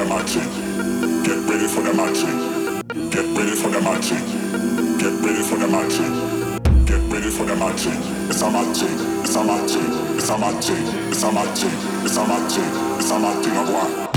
the matching. Get ready for the matching. Get ready for the matching. Get ready for the matching. Get ready for the matching. It's a matching. It's a matching. It's a matching. It's a matching. It's a matching. It's a matching of what?